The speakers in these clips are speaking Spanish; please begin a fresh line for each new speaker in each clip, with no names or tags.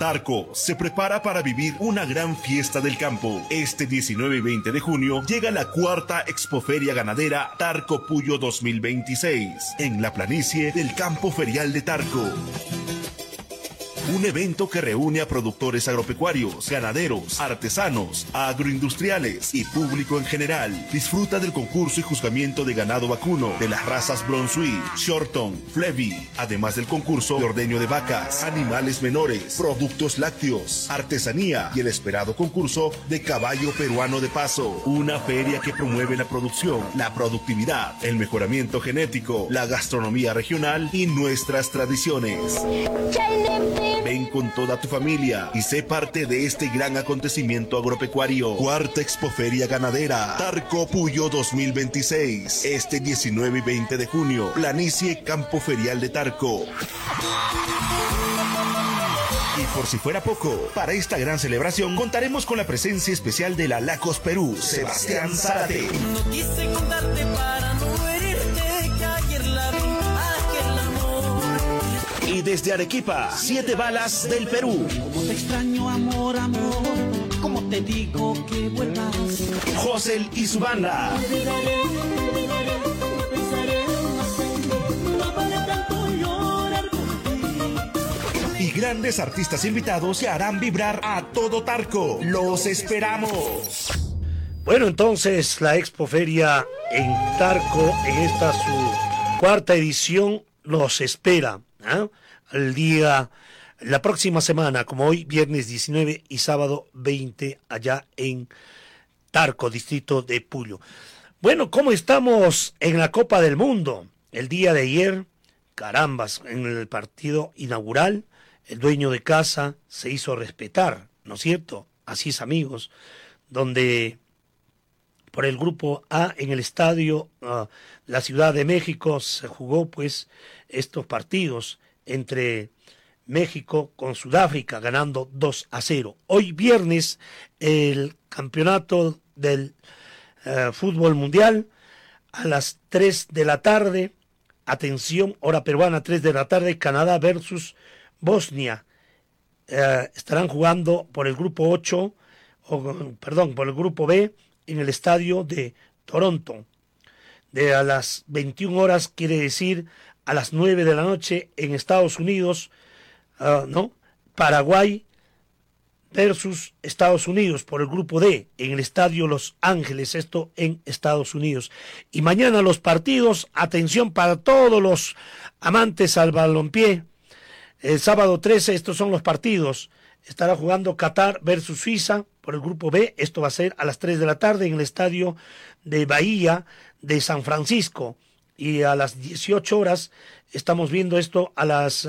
Tarco se prepara para vivir una gran fiesta del campo. Este 19 y 20 de junio llega la cuarta Expoferia Ganadera Tarco Puyo 2026 en la planicie del Campo Ferial de Tarco. Un evento que reúne a productores agropecuarios, ganaderos, artesanos, agroindustriales y público en general. Disfruta del concurso y juzgamiento de ganado vacuno de las razas Brunswick, Shorton, Flevi, además del concurso de ordeño de vacas, animales menores, productos lácteos, artesanía y el esperado concurso de caballo peruano de paso. Una feria que promueve la producción, la productividad, el mejoramiento genético, la gastronomía regional y nuestras tradiciones. Ven con toda tu familia y sé parte de este gran acontecimiento agropecuario. Cuarta Expoferia Ganadera Tarco Puyo 2026. Este 19 y 20 de junio. Planicie Campo Ferial de Tarco. Y por si fuera poco, para esta gran celebración contaremos con la presencia especial de la Lacos Perú, Sebastián Zárate.
No quise contarte para no herirte, que ayer la vi, aquel amor.
Y desde Arequipa, 7 balas del Perú.
Como te extraño, amor, amor, como te digo que vuelvas.
Josel y su banda. Y grandes artistas invitados que harán vibrar a todo Tarco. ¡Los esperamos!
Bueno, entonces la Expoferia en Tarco, en esta su cuarta edición, nos espera, ¿eh? La próxima semana, como hoy, viernes 19 y sábado 20, allá en Tarco, distrito de Puyo. Bueno, ¿cómo estamos en la Copa del Mundo? El día de ayer, carambas, en el partido inaugural, el dueño de casa se hizo respetar, ¿no es cierto? Así es, amigos, donde por el grupo A en el estadio la Ciudad de México se jugó pues estos partidos entre México con Sudáfrica, ganando 2-0. Hoy viernes el campeonato del fútbol mundial a las 3 de la tarde, atención, hora peruana, 3 de la tarde, Canadá versus Bosnia. Estarán jugando por el grupo 8, por el grupo B, en el estadio de Toronto. De a las 21 horas, quiere decir a las 9 de la noche en Estados Unidos, Paraguay versus Estados Unidos por el grupo D en el estadio Los Ángeles, esto en Estados Unidos. Y mañana los partidos, atención para todos los amantes al balompié. El sábado 13, estos son los partidos. Estará jugando Qatar versus Suiza por el grupo B. Esto va a ser a las 3 de la tarde en el estadio de Bahía de San Francisco. Y a las 18 horas estamos viendo esto a las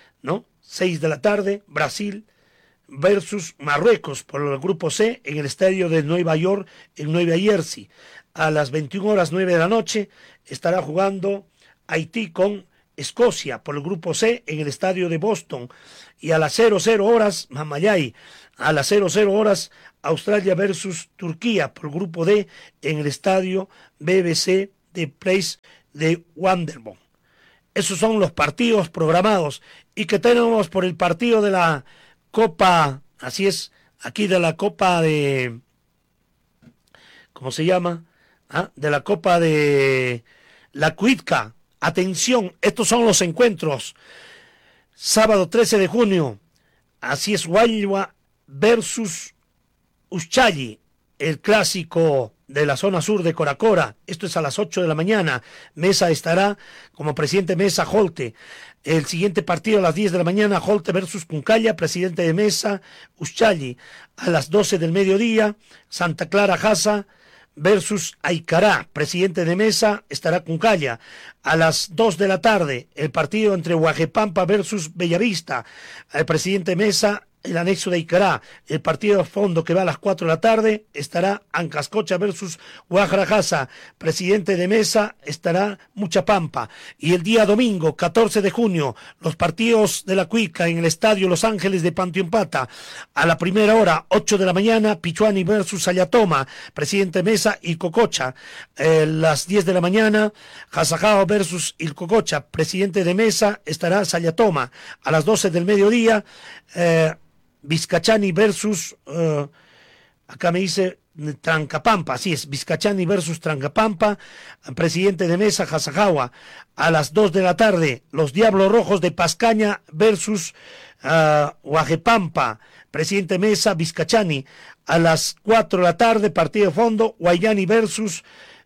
6 de la tarde, Brasil versus Marruecos por el grupo C en el estadio de Nueva York en Nueva Jersey. A las 21 horas 9 de la noche estará jugando Haití con Escocia por el grupo C en el estadio de Boston. Y a las 00 horas, Mamayay, a las 00 horas, Australia versus Turquía por el grupo D en el estadio BBC de Place de Wanderboom. Esos son los partidos programados. Y que tenemos por el partido de la Copa, así es, aquí de la Copa de, ¿cómo se llama? De la Copa de la Cuitca. Atención, estos son los encuentros. Sábado 13 de junio, así es, Guayua versus Uxchalli, el clásico de la zona sur de Coracora. Esto es a las 8 de la mañana. Mesa estará como presidente Mesa Holte. El siguiente partido a las 10 de la mañana, Holte versus Cuncaya, presidente de Mesa Uxchalli. A las 12 del mediodía, Santa Clara Jasa versus Aicará, presidente de Mesa, estará Cuncaya. A las 2 de la tarde, el partido entre Huajepampa versus Bellavista, el presidente de Mesa, el anexo de Icará. El partido de fondo que va a las 4 de la tarde estará Ancascocha versus Guajarajasa. Presidente de Mesa estará Muchapampa. Y el día domingo, 14 de junio, los partidos de la Cuica en el estadio Los Ángeles de Panteompata. A la primera hora, 8 de la mañana, Pichuani versus Sayatoma. Presidente de Mesa, Ilcococha. Las 10 de la mañana, Jasajao versus Ilcococha. Presidente de Mesa estará Sayatoma. A las 12 del mediodía, Vizcachani versus, acá me dice Trancapampa, así es, Vizcachani versus Trancapampa, presidente de mesa Hasajawa, a las 2 de la tarde, los Diablos Rojos de Pascaña versus Huajepampa, presidente de mesa Vizcachani, a las 4 de la tarde, partido de fondo, Guayani versus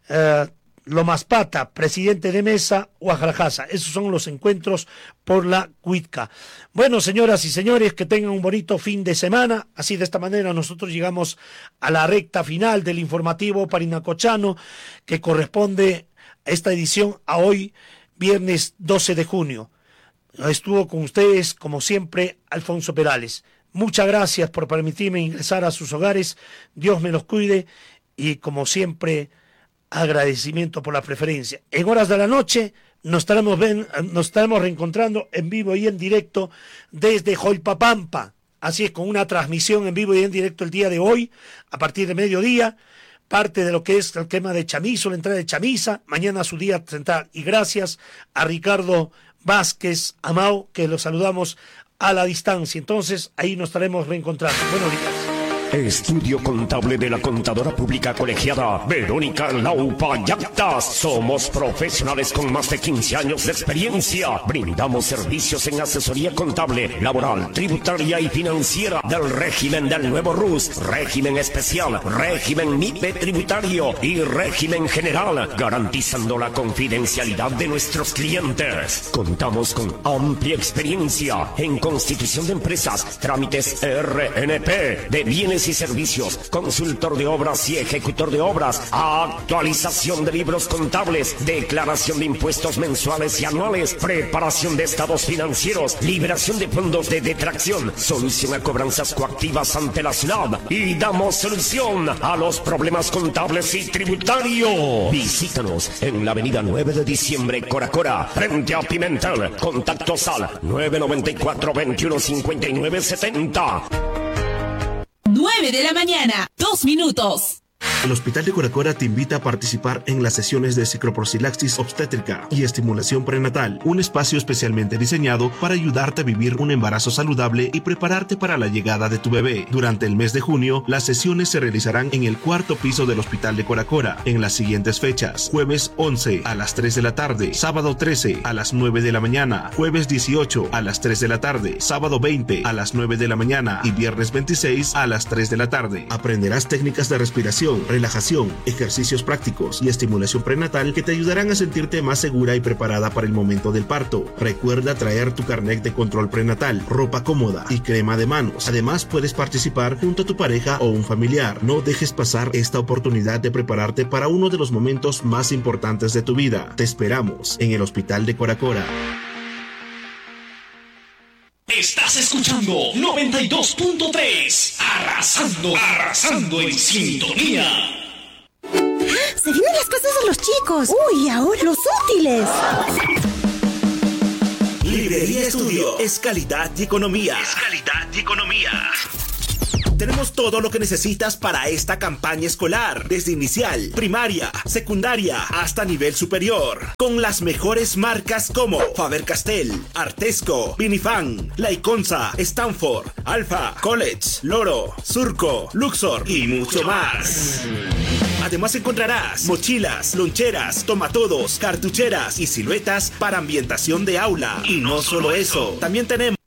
Lomaspata, presidente de mesa, Guajalajasa. Esos son los encuentros por la Cuitca. Bueno, señoras y señores, que tengan un bonito fin de semana. Así, de esta manera, nosotros llegamos a la recta final del informativo parinacochano, que corresponde a esta edición a hoy, viernes 12 de junio. Estuvo con ustedes, como siempre, Alfonso Perales. Muchas gracias por permitirme ingresar a sus hogares. Dios me los cuide y, como siempre, agradecimiento por la preferencia. En horas de la noche nos estaremos reencontrando en vivo y en directo desde Joypapampa. Así es, con una transmisión en vivo y en directo el día de hoy, a partir de mediodía, parte de lo que es el tema de Chamizo, la entrada de Chamisa, mañana su día central. Y gracias a Ricardo Vázquez Amau, que lo saludamos a la distancia. Entonces, ahí nos estaremos reencontrando. Buenos días.
Estudio Contable de la Contadora Pública Colegiada Verónica Laupa Yactas. Somos profesionales con más de 15 años de experiencia. Brindamos servicios en asesoría contable, laboral, tributaria y financiera del régimen del nuevo RUS, régimen especial, régimen MIPE tributario y régimen general, garantizando la confidencialidad de nuestros clientes. Contamos con amplia experiencia en constitución de empresas, trámites RNP, de bienes y servicios, consultor de obras y ejecutor de obras, actualización de libros contables, declaración de impuestos mensuales y anuales, preparación de estados financieros, liberación de fondos de detracción, solución a cobranzas coactivas ante la SUNAT y damos solución a los problemas contables y tributarios. Visítanos en la avenida 9 de diciembre, Coracora, frente a Pimentel. Contactos al 994 21 59 70.
9 de la mañana, 2 minutos.
El Hospital de Coracora te invita a participar en las sesiones de cicloprofilaxis obstétrica y estimulación prenatal, un espacio especialmente diseñado para ayudarte a vivir un embarazo saludable y prepararte para la llegada de tu bebé. Durante el mes de junio, las sesiones se realizarán en el 4º piso del Hospital de Coracora, en las siguientes fechas: jueves 11 a las 3 de la tarde, sábado 13 a las 9 de la mañana, jueves 18 a las 3 de la tarde, sábado 20 a las 9 de la mañana y viernes 26 a las 3 de la tarde. Aprenderás técnicas de respiración, relajación, ejercicios prácticos y estimulación prenatal que te ayudarán a sentirte más segura y preparada para el momento del parto. Recuerda traer tu carnet de control prenatal, ropa cómoda y crema de manos. Además, puedes participar junto a tu pareja o un familiar. No dejes pasar esta oportunidad de prepararte para uno de los momentos más importantes de tu vida. Te esperamos en el Hospital de Coracora.
Estás escuchando 92.3, arrasando en sintonía.
Se vienen las cosas de los chicos. Uy, ahora los útiles.
Librería Estudio es calidad y economía. Tenemos todo lo que necesitas para esta campaña escolar, desde inicial, primaria, secundaria, hasta nivel superior, con las mejores marcas como Faber-Castell, Artesco, Vinifan, Laiconza, Stanford, Alfa, College, Loro, Surco, Luxor y mucho más. Además encontrarás mochilas, loncheras, tomatodos, cartucheras y siluetas para ambientación de aula. Y no solo eso, también tenemos